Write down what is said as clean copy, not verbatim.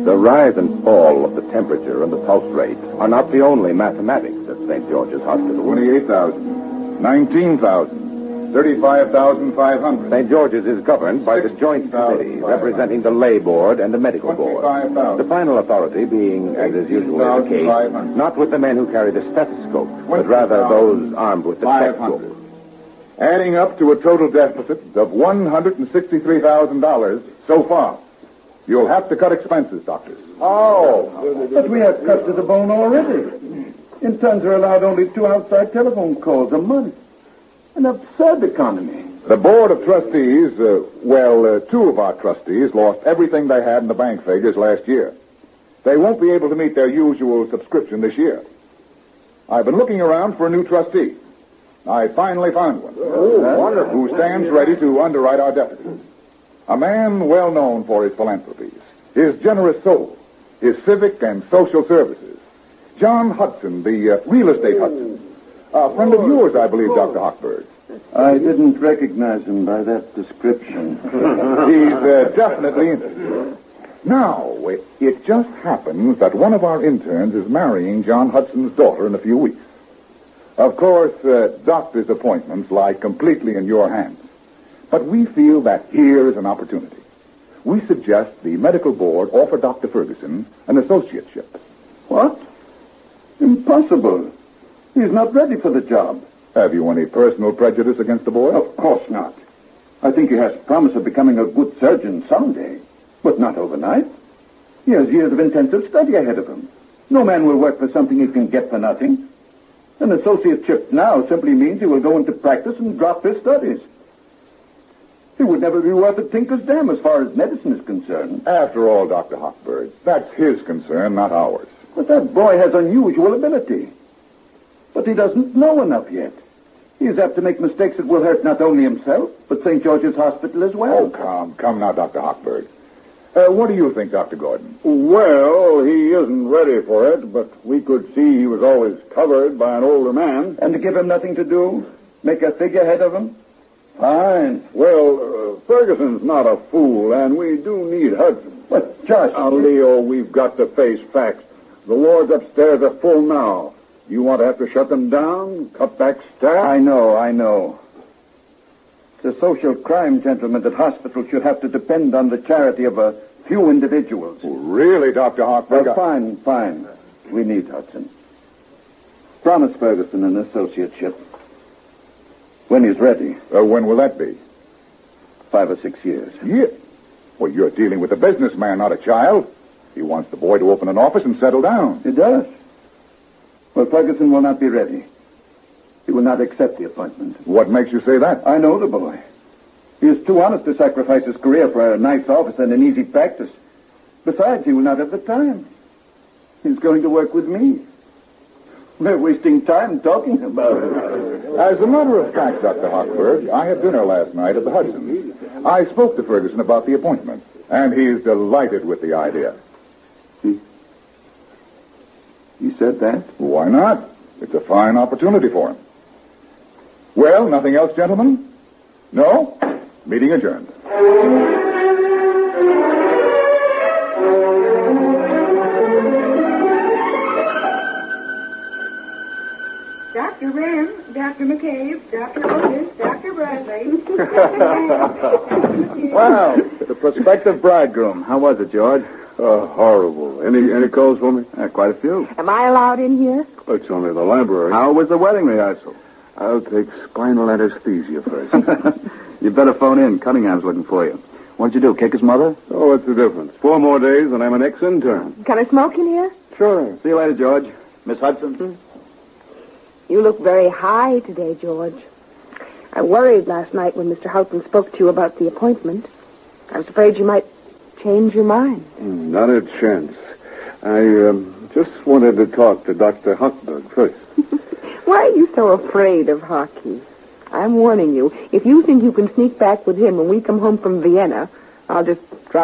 The rise and fall of the temperature and the pulse rate are not the only mathematics at St. George's Hospital. 28,000, 19,000, 35,500. St. George's is governed by the Joint Committee, representing the Lay Board and the Medical Board. The final authority being, as is usually the case, not with the men who carry the stethoscope, but rather those armed with the checkbook. Adding up to a total deficit of $163,000 so far. You'll have to cut expenses, doctors. Oh, but we have cut to the bone already. Interns are allowed only 2 outside telephone calls a month. An absurd economy. The Board of Trustees, 2 of our trustees lost everything they had in the bank figures last year. They won't be able to meet their usual subscription this year. I've been looking around for a new trustee. I finally found one. Wonderful. Who stands ready to underwrite our deficit. A man well known for his philanthropies, his generous soul, his civic and social services. John Hudson, the real estate Hudson. A friend of yours, I believe, Dr. Hochberg. I didn't recognize him by that description. He's definitely interested. Now, it just happens that one of our interns is marrying John Hudson's daughter in a few weeks. Of course, doctor's appointments lie completely in your hands. But we feel that here is an opportunity. We suggest the medical board offer Dr. Ferguson an associateship. What? Impossible. He's not ready for the job. Have you any personal prejudice against the boy? Of course not. I think he has promise of becoming a good surgeon someday, but not overnight. He has years of intensive study ahead of him. No man will work for something he can get for nothing. An associateship now simply means he will go into practice and drop his studies. He would never be worth a tinker's dam as far as medicine is concerned. After all, Dr. Hochberg, that's his concern, not ours. But that boy has unusual ability. But he doesn't know enough yet. He is apt to make mistakes that will hurt not only himself, but St. George's Hospital as well. Oh, come now, Dr. Hochberg. What do you think, Dr. Gordon? Well, he isn't ready for it, but we could see he was always covered by an older man. And to give him nothing to do? Make a figurehead of him? Fine. Well, Ferguson's not a fool, and we do need Hudson. But, Josh... Now, Leo, we've got to face facts. The wards upstairs are full now. You want to have to shut them down, cut back staff? I know. It's a social crime, gentlemen, that hospitals should have to depend on the charity of a few individuals. Oh, really, Dr. Hochberg? Fine. We need Hudson. Promise Ferguson an associateship. When he's ready. When will that be? 5 or 6 years. Yeah. Well, you're dealing with a businessman, not a child. He wants the boy to open an office and settle down. He does. Well, Ferguson will not be ready. He will not accept the appointment. What makes you say that? I know the boy. He is too honest to sacrifice his career for a nice office and an easy practice. Besides, he will not have the time. He's going to work with me. We're wasting time talking about it. As a matter of fact, Dr. Hochberg, I had dinner last night at the Hudson's. I spoke to Ferguson about the appointment, and he's delighted with the idea. He said that? Why not? It's a fine opportunity for him. Well, nothing else, gentlemen? No? Meeting adjourned. Dr. Rim, Dr. McCabe, Dr. Otis, Dr. Bradley. Wow, the prospective bridegroom. How was it, George? Horrible. Any calls for me? Quite a few. Am I allowed in here? It's only the library. How was the wedding rehearsal? I'll take spinal anesthesia first. You better phone in. Cunningham's looking for you. What'd you do, kick his mother? Oh, what's the difference? 4 more days and I'm an ex-intern. Can I smoke in here? Sure. See you later, George. Miss Hudson? You look very high today, George. I worried last night when Mr. Houghton spoke to you about the appointment. I was afraid you might change your mind. Not a chance. I just wanted to talk to Dr. Hochberg first. Why are you so afraid of Hockey? I'm warning you. If you think you can sneak back with him when we come home from Vienna, I'll just